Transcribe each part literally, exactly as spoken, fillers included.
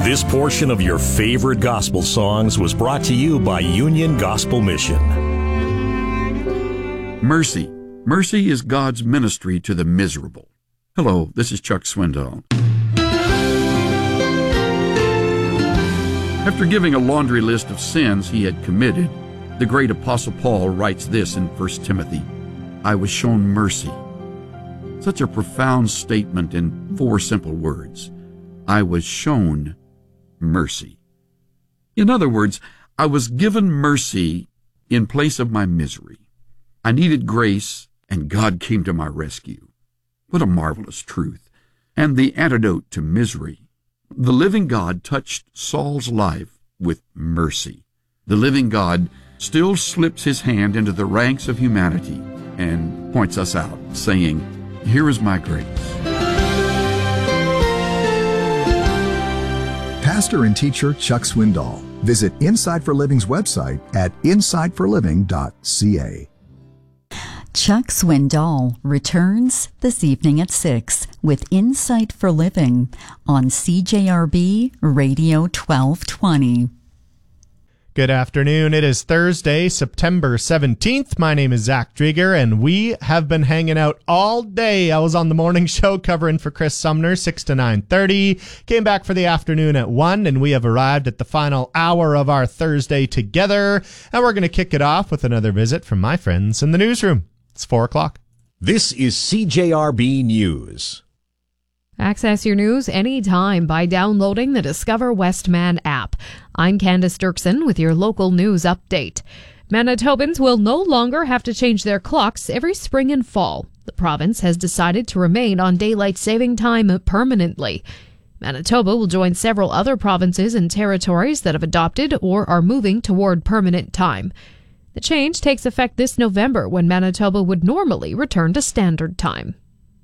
This portion of your favorite gospel songs was brought to you by Union Gospel Mission. Mercy. Mercy is God's ministry to the miserable. Hello, this is Chuck Swindoll. After giving a laundry list of sins he had committed, the great Apostle Paul writes this in First Timothy, I was shown mercy. Such a profound statement in four simple words. I was shown mercy. In other words, I was given mercy in place of my misery. I needed grace, and God came to my rescue. What a marvelous truth. And the antidote to misery. The living God touched Saul's life with mercy. The living God still slips his hand into the ranks of humanity and points us out, saying, here is my grace. Pastor and teacher Chuck Swindoll. Visit Insight for Living's website at insight for living dot c a. Chuck Swindoll returns this evening at six with Insight for Living on C J R B Radio twelve twenty. Good afternoon. It is Thursday, September seventeenth. My name is Zach Drieger, and we have been hanging out all day. I was on the morning show covering for Chris Sumner, six to nine thirty. Came back for the afternoon at one, and we have arrived at the final hour of our Thursday together. And we're going to kick it off with another visit from my friends in the newsroom. It's four o'clock. This is C J R B News. Access your news anytime by downloading the Discover Westman app. I'm Candace Dirksen with your local news update. Manitobans will no longer have to change their clocks every spring and fall. The province has decided to remain on daylight saving time permanently. Manitoba will join several other provinces and territories that have adopted or are moving toward permanent time. The change takes effect this November, when Manitoba would normally return to standard time.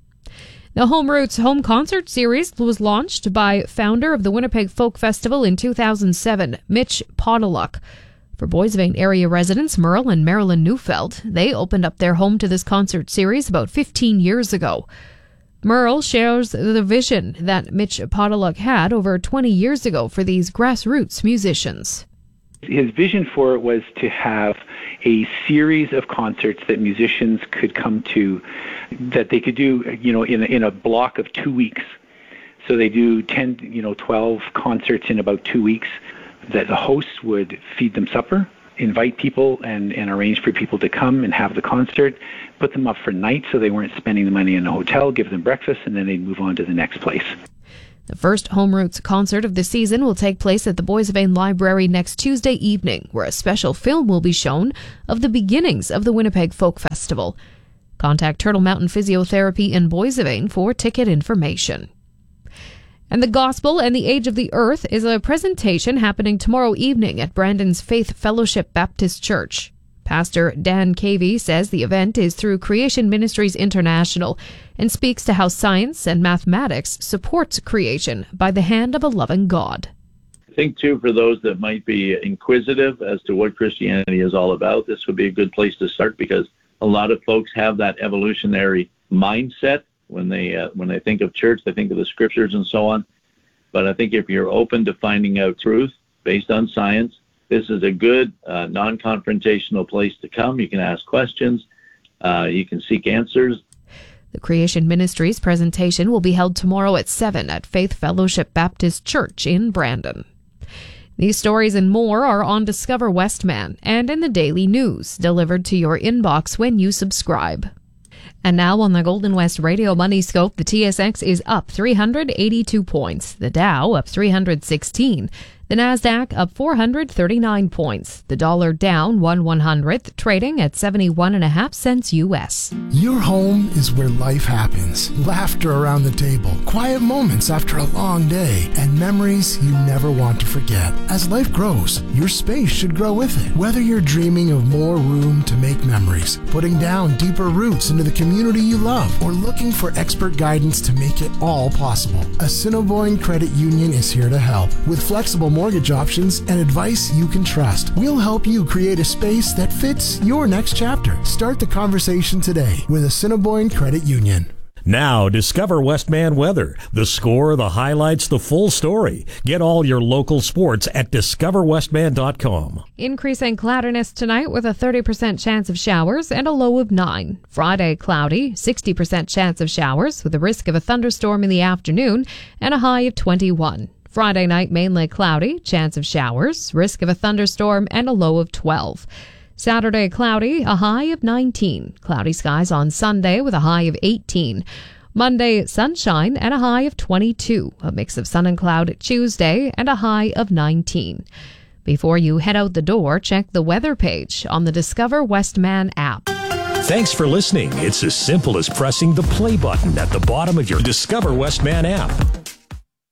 The Home Roots Home Concert Series was launched by founder of the Winnipeg Folk Festival in two thousand seven, Mitch Podolak. For Boissevain area residents Merle and Marilyn Neufeld, they opened up their home to this concert series about fifteen years ago. Merle shares the vision that Mitch Podolak had over twenty years ago for these grassroots musicians. His vision for it was to have a series of concerts that musicians could come to, that they could do, you know, in a, in a block of two weeks. So they do ten, you know, twelve concerts in about two weeks. That the hosts would feed them supper, invite people, and, and arrange for people to come and have the concert, put them up for night so they weren't spending the money in a hotel, give them breakfast, and then they'd move on to the next place. The first Home Roots concert of the season will take place at the Boissevain Library next Tuesday evening, where a special film will be shown of the beginnings of the Winnipeg Folk Festival. Contact Turtle Mountain Physiotherapy in Boissevain for ticket information. And the Gospel and the Age of the Earth is a presentation happening tomorrow evening at Brandon's Faith Fellowship Baptist Church. Pastor Dan Cavey says the event is through Creation Ministries International and speaks to how science and mathematics supports creation by the hand of a loving God. I think, too, for those that might be inquisitive as to what Christianity is all about, this would be a good place to start, because a lot of folks have that evolutionary mindset. When they uh, when they think of church, they think of the scriptures and so on. But I think if you're open to finding out truth based on science, this is a good uh, non-confrontational place to come. You can ask questions. Uh, you can seek answers. The Creation Ministries presentation will be held tomorrow at seven at Faith Fellowship Baptist Church in Brandon. These stories and more are on Discover Westman and in the Daily News, delivered to your inbox when you subscribe. And now on the Golden West Radio Money Scope, the T S X is up three hundred eighty-two points, the Dow up three hundred sixteen, the Nasdaq up four hundred thirty-nine points, the dollar down one one hundredth, trading at seventy-one and a half cents U S. Your home is where life happens. Laughter around the table, quiet moments after a long day, and memories you never want to forget. As life grows, your space should grow with it. Whether you're dreaming of more room to make memories, putting down deeper roots into the community you love, or looking for expert guidance to make it all possible, Assiniboine Credit Union is here to help. With flexible mortgage options and advice you can trust, we'll help you create a space that fits your next chapter. Start the conversation today with Assiniboine Credit Union. Now, discover Westman weather. The score, the highlights, the full story. Get all your local sports at discover westman dot com. Increasing cloudiness tonight with a thirty percent chance of showers and a low of nine. Friday, cloudy, sixty percent chance of showers with a risk of a thunderstorm in the afternoon and a high of twenty-one. Friday night, mainly cloudy, chance of showers, risk of a thunderstorm and a low of twelve. Saturday, cloudy, a high of nineteen. Cloudy skies on Sunday with a high of eighteen. Monday, sunshine and a high of twenty-two. A mix of sun and cloud Tuesday and a high of nineteen. Before you head out the door, check the weather page on the Discover Westman app. Thanks for listening. It's as simple as pressing the play button at the bottom of your Discover Westman app.